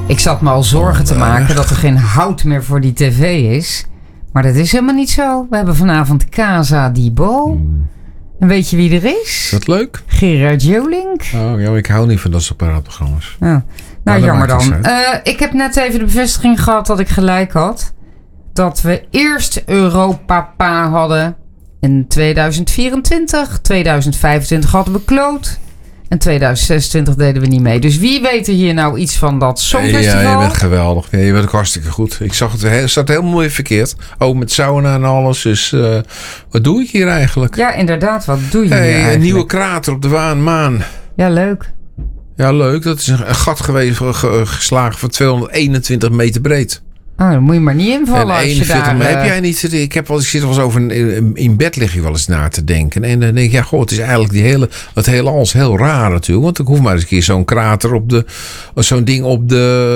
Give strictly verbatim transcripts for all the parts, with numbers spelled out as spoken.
Ik zat me al zorgen te maken dat er geen hout meer voor die tv is. Maar dat is helemaal niet zo. We hebben vanavond Casa di Bo. Hmm. En weet je wie er is? Is dat leuk? Gerard Joling. Oh ja, ik hou niet van dat soort praatprogramma's. Oh. Nou, nou jammer dan. Uh, ik heb net even de bevestiging gehad dat ik gelijk had. Dat we eerst Europapa hadden. In tweeduizend vierentwintig. tweeduizend vijfentwintig hadden we Kloot. En tweeduizend zesentwintig deden we niet mee. Dus wie weet er hier nou iets van dat Songfestival? Ja, je bent geweldig. Ja, je bent ook hartstikke goed. Ik zag het, het staat helemaal mooi verkeerd. Ook met sauna en alles. Dus uh, wat doe ik hier eigenlijk? Ja, inderdaad. Wat doe je hey, hier eigenlijk? Een nieuwe krater op de Waan Maan. Ja, leuk. Ja, leuk. Dat is een gat geweest geslagen van tweehonderdeenentwintig meter breed. Oh, dan moet je maar niet invallen als je daar... Maar heb jij niet... Ik, heb wel, ik zit wel eens over... In, in bed lig je wel eens na te denken. En dan denk ik, ja, goh, het is eigenlijk die hele... Het hele alles heel raar natuurlijk. Want ik hoef maar eens een keer zo'n krater op de... Zo'n ding op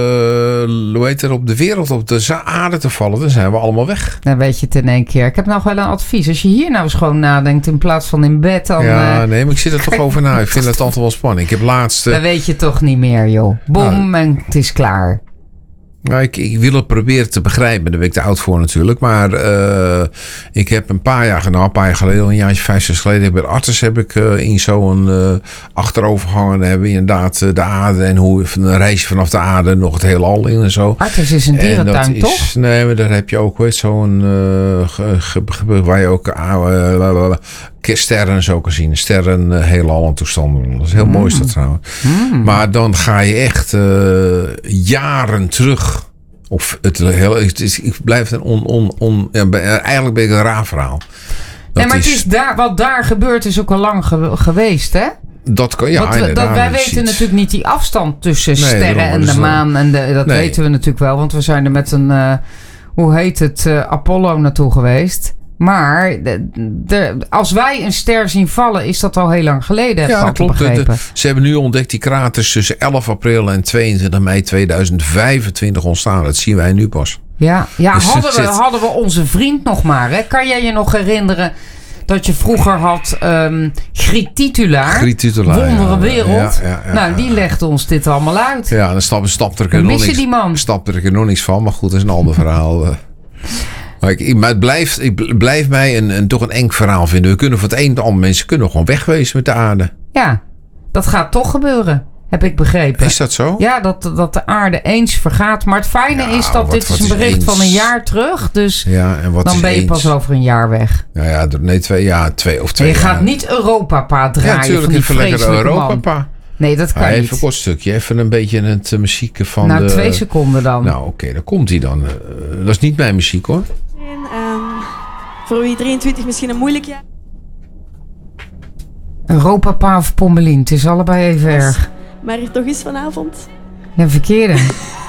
de... Hoe heet het? Op de wereld, op de aarde te vallen. Dan zijn we allemaal weg. Dan weet je het in één keer. Ik heb nog wel een advies. Als je hier nou eens gewoon nadenkt in plaats van in bed, dan... Ja, uh, nee, maar ik zit er toch over na. Ik vind het altijd wel spannend. Ik heb laatst... Uh, dat weet je toch niet meer, joh. Bom, nou, en het is klaar. Nou, ik, ik wil het proberen te begrijpen. Daar ben ik te oud voor natuurlijk. Maar uh, ik heb een paar jaar, nou, een paar jaar geleden, een jaartje, vijf, zes geleden, heb ik bij Artis heb ik uh, in zo'n uh, achterovergangen hebben we inderdaad uh, de aarde en hoe een reisje vanaf de aarde nog het heelal in en zo. Artis is een dierentuin, toch? Is, nee, maar daar heb je ook weet, zo'n uh, ge, ge, ge, waar je ook uh, uh, sterren en zo kan zien. Sterren, uh, heelal en toestanden. Dat is heel mm. mooi is dat trouwens. Mm. Maar dan ga je echt uh, jaren terug. Of het heel, het is, ik blijf een on, on, on, ja, eigenlijk ben ik een raar verhaal. Dat nee, maar het is, is daar, wat daar gebeurt is ook al lang ge, geweest, hè? Dat kan, ja. We, dat, wij weten iets. natuurlijk niet die afstand tussen nee, sterren en de maan. En de, dat nee. weten we natuurlijk wel, want we zijn er met een, uh, hoe heet het, uh, Apollo naartoe geweest. Maar de, de, als wij een ster zien vallen, is dat al heel lang geleden. Ja, dat klopt. De, de, ze hebben nu ontdekt die kraters tussen elf april en tweeëntwintig mei tweeduizend vijfentwintig ontstaan. Dat zien wij nu pas. Ja, ja dus hadden, we, hadden we onze vriend nog maar. Hè? Kan jij je nog herinneren dat je vroeger had um, Griet Titulaar? Griet Titulaar. Wondere wereld. Ja, ja, ja, nou, die legde ons dit allemaal uit. Ja, dan stapte stap er, er nog niks, die man. Stapte er nog niks van. Maar goed, dat is een ander verhaal. Maar, ik, maar het blijft, ik blijf mij een, een, toch een eng verhaal vinden. We kunnen voor het een en ander mensen kunnen gewoon wegwezen met de aarde. Ja, dat gaat toch gebeuren. Heb ik begrepen. Is dat zo? Ja, dat, dat de aarde eens vergaat. Maar het fijne ja, is dat wat, dit wat is een bericht is van een jaar terug. Dus ja, en wat dan ben je eens? Pas over een jaar weg. Ja, ja nee, twee jaar. Twee of twee en je jaar. gaat niet Europapa draaien. Ja, natuurlijk. Even lekker Europapa. Nee, dat kan ja, niet. Even een kort stukje. Even een beetje het uh, muziek van nou, de... Nou, twee seconden dan. Nou, oké. Okay, dan komt hij dan. Uh, dat is niet mijn muziek, hoor. Um, voor wie drieëntwintig misschien een moeilijk jaar. Europapa of Pommelien. Het is allebei even erg. Maar er toch is vanavond. Ja, verkeerde.